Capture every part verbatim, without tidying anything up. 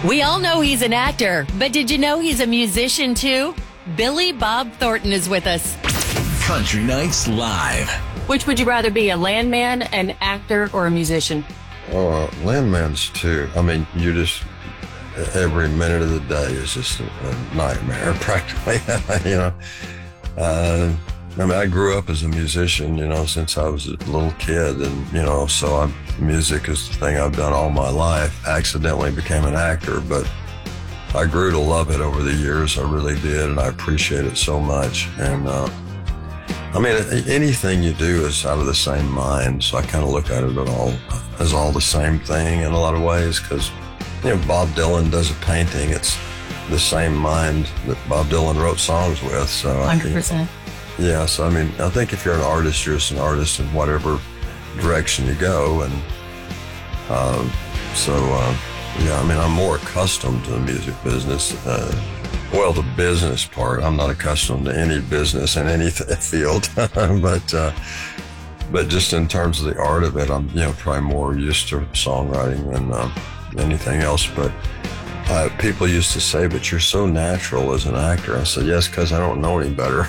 We all know he's an actor, but did you know he's a musician too? Billy Bob Thornton is with us. Country Nights Live. Which would you rather be, a landman, an actor, or a musician? Oh, uh, landman's too. I mean, you just, every minute of the day is just a, a nightmare, practically. you know, uh, I mean, I grew up as a musician, you know, since I was a little kid, and, you know, so I'm, music is the thing I've done all my life. I accidentally became an actor, but I grew to love it over the years. I really did, and I appreciate it so much. And, uh, I mean, anything you do is out of the same mind, so I kind of look at it at all as all the same thing in a lot of ways, because, you know, Bob Dylan does a painting. It's the same mind that Bob Dylan wrote songs with. So one hundred percent. I think, yeah, so I mean, I think if you're an artist, you're just an artist in whatever direction you go. And uh, so, uh, yeah, I mean, I'm more accustomed to the music business. Uh, well, the business part, I'm not accustomed to any business in any th- field, but uh, but just in terms of the art of it, I'm, you know, probably more used to songwriting than uh, anything else. But uh, people used to say, "But you're so natural as an actor." I said, "Yes, because I don't know any better."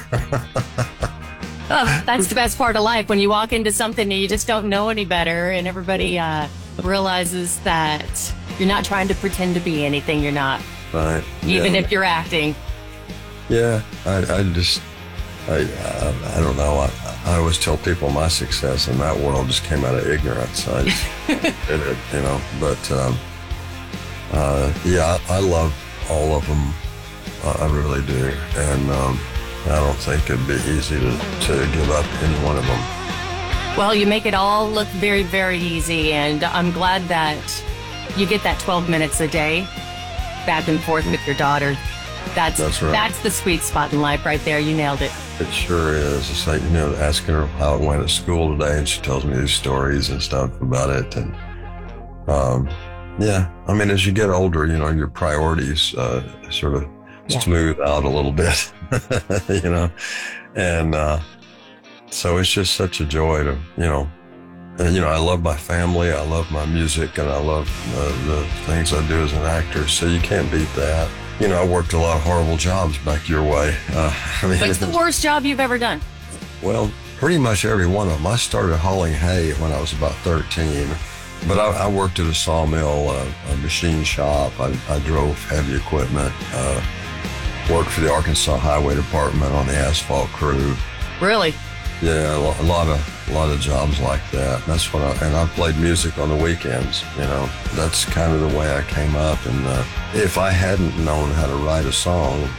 Oh, that's the best part of life, when you walk into something and you just don't know any better, and everybody uh, realizes that you're not trying to pretend to be anything you're not. Right. Even yeah. if you're acting. Yeah, I, I just, I, I, I don't know. I, I always tell people my success in that world just came out of ignorance. I just did it, you know. But um, uh, yeah, I, I love all of them. I, I really do, and um, I don't think it'd be easy to, to give up any one of them. Well, you make it all look very, very easy, and I'm glad that you get that twelve minutes a day back and forth with your daughter. That's that's, right. that's the sweet spot in life right there. You nailed it. It sure is. It's like, you know, asking her how it went at school today, and she tells me these stories and stuff about it. And um, yeah, I mean, as you get older, you know, your priorities uh, sort of yeah. smooth out a little bit, you know, and uh, so it's just such a joy to, you know. And, you know, I love my family, I love my music, and I love uh, the things I do as an actor, so you can't beat that. You know, I worked a lot of horrible jobs back your way. Uh, I mean, What's the worst job you've ever done? Well, pretty much every one of them. I started hauling hay when I was about thirteen, but I, I worked at a sawmill, uh, a machine shop. I, I drove heavy equipment, uh, worked for the Arkansas Highway Department on the asphalt crew. Really? Yeah, a lot of a lot of jobs like that. That's what I, and I played music on the weekends. You know, that's kind of the way I came up. And uh, if I hadn't known how to write a song,